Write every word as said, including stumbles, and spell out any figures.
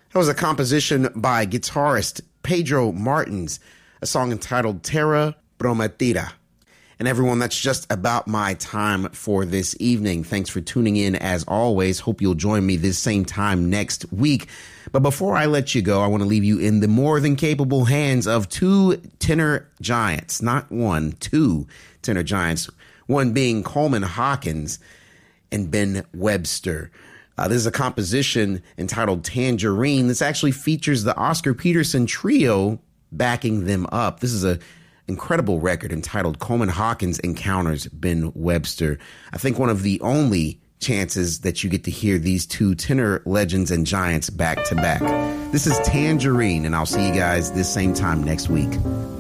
That was a composition by guitarist Pedro Martins, a song entitled Terra Prometida. And everyone, that's just about my time for this evening. Thanks for tuning in as always. Hope you'll join me this same time next week. But before I let you go, I want to leave you in the more than capable hands of two tenor giants, not one, two tenor giants, one being Coleman Hawkins and Ben Webster. Uh, this is a composition entitled Tangerine. This actually features the Oscar Peterson Trio backing them up. This is a incredible record entitled Coleman Hawkins Encounters Ben Webster. I think one of the only chances that you get to hear these two tenor legends and giants back to back. This is Tangerine, and I'll see you guys this same time next week.